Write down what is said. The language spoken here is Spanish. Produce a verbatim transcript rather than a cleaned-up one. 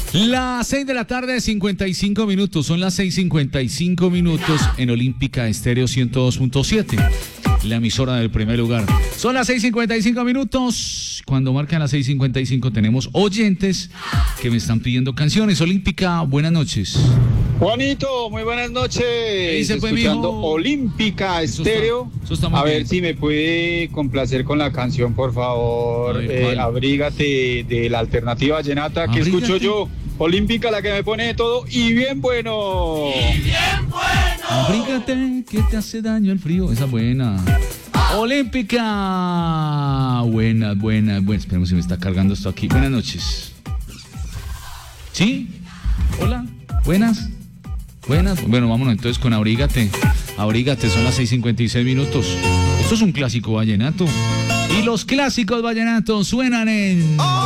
Las seis de la tarde, cincuenta y cinco minutos. Son las seis cincuenta y cinco minutos en Olímpica Estéreo ciento dos punto siete. La emisora del primer lugar. Son las seis cincuenta y cinco minutos. Cuando marcan las seis cincuenta y cinco tenemos oyentes que me están pidiendo canciones. Olímpica, buenas noches. Juanito, muy buenas noches. Dice, pues, escuchando mijo? Olímpica Eso Estéreo. está- eso está muy a ver bien. si me puede complacer con la canción, por favor. A ver, eh, ¿cuál? Abrígate de la alternativa vallenata que Abrígate. escucho yo. Olímpica, la que me pone de todo y bien bueno. Abrígate, que te hace daño el frío. Esa es buena. Olímpica. Buena, buena, buena. Esperemos si me está cargando esto aquí. Buenas noches. ¿Sí? Hola. Buenas. Buenas. Bueno, vámonos entonces con Abrígate. Abrígate, son las seis cincuenta y seis minutos. Esto es un clásico vallenato. Y los clásicos vallenatos suenan en...